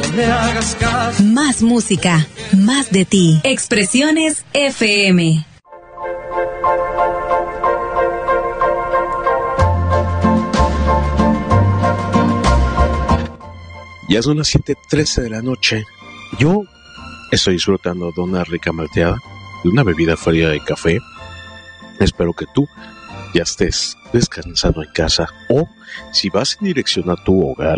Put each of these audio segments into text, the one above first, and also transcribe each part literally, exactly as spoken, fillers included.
no le hagas caso. Más música, más de ti. Expresiones F M. Ya son las siete trece de la noche. Yo estoy disfrutando de una rica malteada, de una bebida fría de café. Espero que tú ya estés descansando en casa, o si vas en dirección a tu hogar,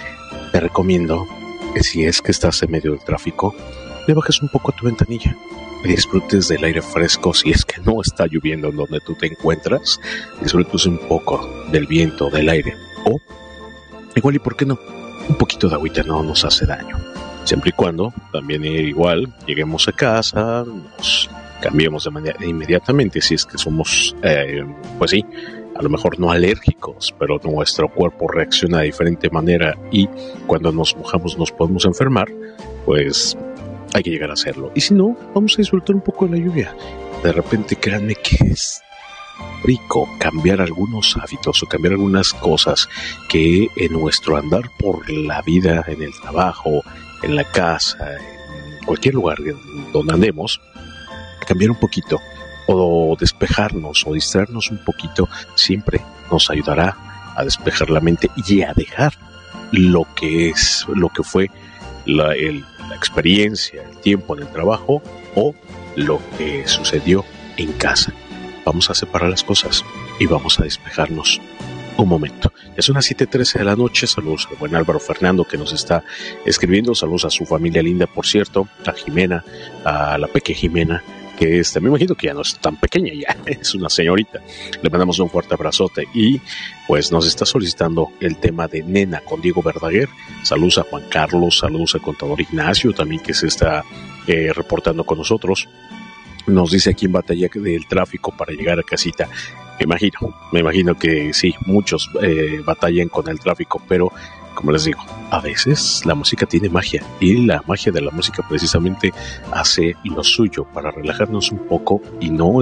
te recomiendo que si es que estás en medio del tráfico, le bajes un poco a tu ventanilla y disfrutes del aire fresco. Si es que no está lloviendo en donde tú te encuentras, disfrutes un poco del viento, del aire, o igual, y por qué no, un poquito de agüita no nos hace daño, siempre y cuando también igual lleguemos a casa, nos cambiemos de manera inmediatamente, si es que somos, eh, pues sí, a lo mejor no alérgicos, pero nuestro cuerpo reacciona de diferente manera y cuando nos mojamos nos podemos enfermar, pues hay que llegar a hacerlo. Y si no, vamos a disfrutar un poco de la lluvia. De repente, créanme que es rico cambiar algunos hábitos o cambiar algunas cosas que en nuestro andar por la vida, en el trabajo, en la casa, en cualquier lugar donde andemos, cambiar un poquito o despejarnos o distraernos un poquito siempre nos ayudará a despejar la mente y a dejar lo que es, lo que fue la, el, la experiencia, el tiempo en el trabajo o lo que sucedió en casa. Vamos a separar las cosas y vamos a despejarnos un momento. Es unas siete trece de la noche. Saludos al buen Álvaro Fernando que nos está escribiendo. Saludos a su familia linda, por cierto, a Jimena, a la pequeña Jimena, que este, me imagino que ya no es tan pequeña, ya es una señorita. Le mandamos un fuerte abrazote y pues nos está solicitando el tema de Nena con Diego Verdaguer. Saludos a Juan Carlos, saludos al contador Ignacio también, que se está eh, reportando con nosotros. Nos dice aquí en batalla del tráfico para llegar a casita. Me imagino, me imagino que sí, muchos eh, batallan con el tráfico, pero como les digo, a veces la música tiene magia y la magia de la música precisamente hace lo suyo para relajarnos un poco y no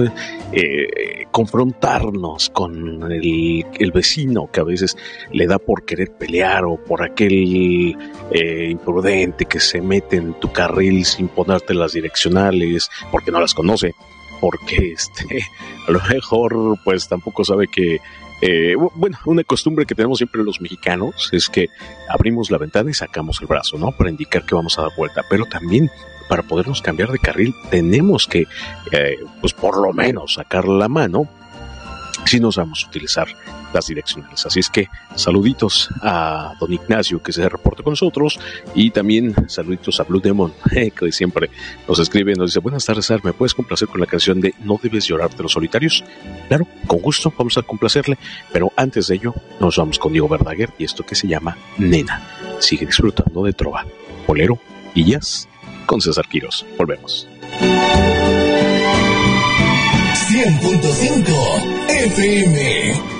eh, confrontarnos con el, el vecino que a veces le da por querer pelear o por aquel eh, imprudente que se mete en tu carril sin ponerte las direccionales porque no las conoce, porque este a lo mejor pues tampoco sabe que Eh, bueno, una costumbre que tenemos siempre los mexicanos es que abrimos la ventana y sacamos el brazo, ¿no? Para indicar que vamos a dar vuelta, pero también para podernos cambiar de carril tenemos que, eh, pues por lo menos sacar la mano si nos vamos a utilizar las direccionales. Así es que saluditos a don Ignacio que se reporta con nosotros y también saluditos a Blue Demon eh, que siempre nos escribe, nos dice: buenas tardes, Ar, ¿me puedes complacer con la canción de No debes llorar de los solitarios? Claro, con gusto, vamos a complacerle, pero antes de ello nos vamos con Diego Verdaguer y esto que se llama Nena. Sigue disfrutando de trova, bolero y jazz con César Quirós. Volvemos. cien punto cinco F M.